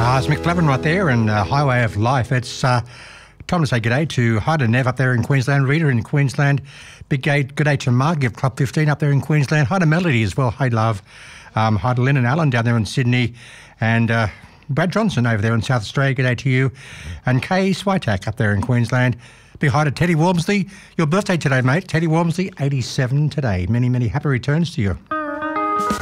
It's Mick Flavin right there and Highway of Life. It's time to say good day to Hyde and Nev up there in Queensland, Rita in Queensland, good day to Mark of Club 15 up there in Queensland, Hyde and Melody as well, hey love, Hyde to Lynn and Alan down there in Sydney, and Brad Johnson over there in South Australia, good day to you, and Kay Switek up there in Queensland. Big hi to Teddy Wormsley, your birthday today mate, Teddy Wormsley, 87 today, many happy returns to you.